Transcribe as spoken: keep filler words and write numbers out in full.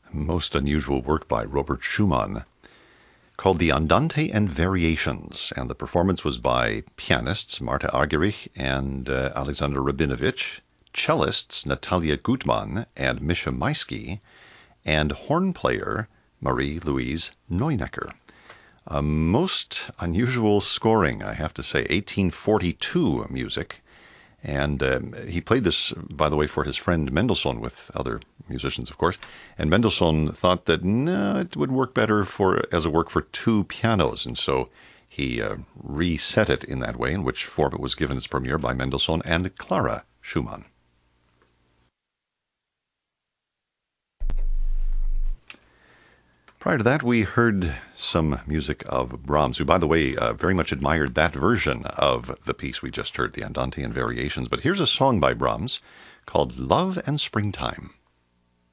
most unusual work by Robert Schumann called the Andante and Variations, and the performance was by pianists Marta Argerich and uh, Alexander Rabinovich, cellists Natalia Gutmann and Misha Maisky, and horn player Marie-Louise Neunecker. A most unusual scoring, I have to say, eighteen forty-two music. And um, he played this, by the way, for his friend Mendelssohn with other musicians, of course. And Mendelssohn thought that, no, it would work better for as a work for two pianos. And so he uh, reset it in that way, in which form it was given its premiere by Mendelssohn and Clara Schumann. Prior to that, we heard some music of Brahms, who, by the way, uh, very much admired that version of the piece we just heard, the Andante and Variations. But here's a song by Brahms called Love and Springtime.